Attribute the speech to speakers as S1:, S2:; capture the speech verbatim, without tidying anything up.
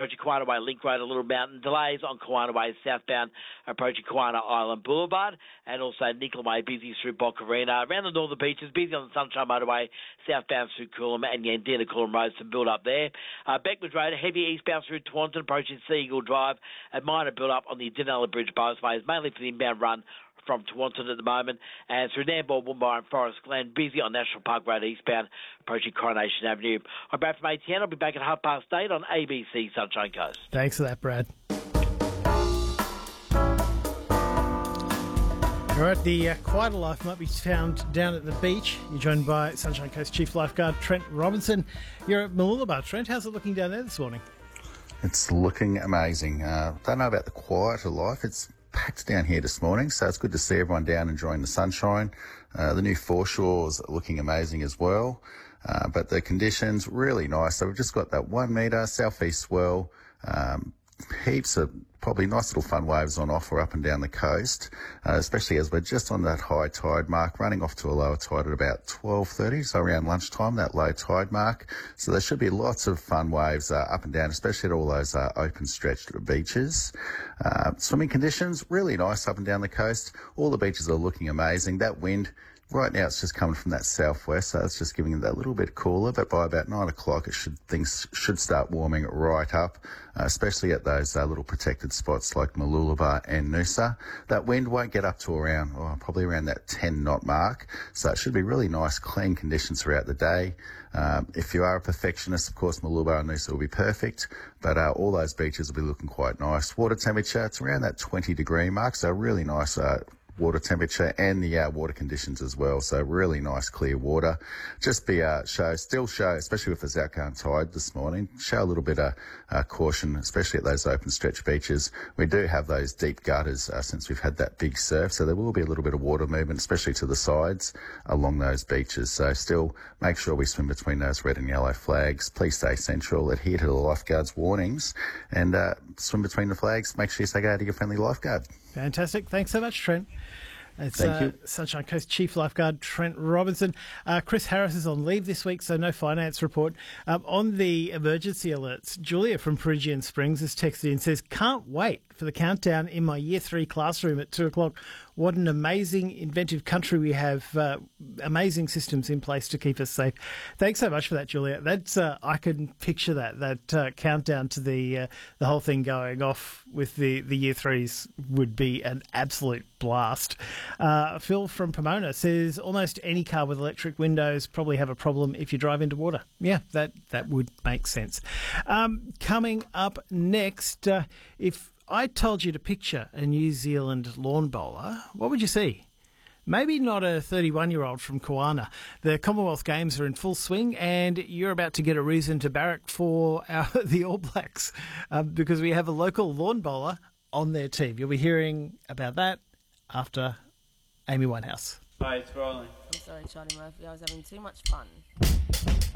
S1: approaching Kiwana Way Link Road, a little mountain delays on Kiwana Way southbound approaching Kiwana Island Boulevard, and also Nicola Way busy through Bocarina. Around the northern beaches, busy on the Sunshine Motorway southbound through Coolum and Yandina Coolum Road, some build up there. Uh, Beckwood Road, heavy eastbound through Taunton approaching Sea Eagle Drive, and minor build up on the Danella Bridge both-ways, mainly for the inbound run from Taunton at the moment, and through Nambour, Woomera and Forest Glen, busy on National Park Road eastbound, approaching Coronation Avenue. I'm Brad from A T N. I'll be back at half past eight on A B C Sunshine Coast.
S2: Thanks for that, Brad. All right, the uh, quieter life might be found down at the beach. You're joined by Sunshine Coast Chief Lifeguard Trent Robinson. You're at Mooloolaba. Trent, how's it looking down there this morning?
S3: It's looking amazing. Uh, don't know about the quieter life. It's packed down here this morning, so it's good to see everyone down enjoying the sunshine. Uh, the new foreshores are looking amazing as well, uh, but the conditions really nice. So we've just got that one metre southeast swell, um, heaps of probably nice little fun waves on offer up and down the coast, uh, especially as we're just on that high tide mark, running off to a lower tide at about twelve thirty, so around lunchtime, that low tide mark. So there should be lots of fun waves uh, up and down, especially at all those uh, open stretched beaches. Uh, swimming conditions, really nice up and down the coast. All the beaches are looking amazing. That wind, right now it's just coming from that southwest, so it's just giving it that little bit cooler, but by about nine o'clock it should things should start warming right up, uh, especially at those uh, little protected spots like Mooloolaba and Noosa. That wind won't get up to around, oh, probably around that ten knot mark, so it should be really nice, clean conditions throughout the day. Um, if you are a perfectionist, of course, Mooloolaba and Noosa will be perfect, but uh, all those beaches will be looking quite nice. Water temperature, it's around that twenty degree mark, so really nice uh, water temperature and the uh, water conditions as well. So really nice clear water. Just be uh, show, still show, especially with this outgoing tide this morning, show a little bit of uh, caution, especially at those open stretch beaches. We do have those deep gutters uh, since we've had that big surf, so there will be a little bit of water movement, especially to the sides along those beaches. So still make sure we swim between those red and yellow flags. Please stay central, adhere to the lifeguard's warnings, and uh, swim between the flags. Make sure you say go to your friendly lifeguard.
S2: Fantastic. Thanks so much, Trent. It's
S3: Thank
S2: uh,
S3: you.
S2: Sunshine Coast Chief Lifeguard Trent Robinson. Uh, Chris Harris is on leave this week, so no finance report. Um, on the emergency alerts, Julia from Peregian Springs has texted in and says, can't wait for the countdown in my year three classroom at two o'clock. What an amazing, inventive country we have. Uh, amazing systems in place to keep us safe. Thanks so much for that, Julia. That's uh, I can picture that, that uh, countdown to the uh, the whole thing going off with the, the year threes would be an absolute blast. Uh, Phil from Pomona says, almost any car with electric windows probably have a problem if you drive into water. Yeah, that, that would make sense. Um, coming up next, uh, if I told you to picture a New Zealand lawn bowler, what would you see? Maybe not a thirty-one-year-old from Kiwana. The Commonwealth Games are in full swing, and you're about to get a reason to barrack for our, the All Blacks uh, because we have a local lawn bowler on their team. You'll be hearing about that after Amy Winehouse.
S4: Hi, it's rolling.
S5: I'm sorry, Charlie Murphy. I was having too much fun.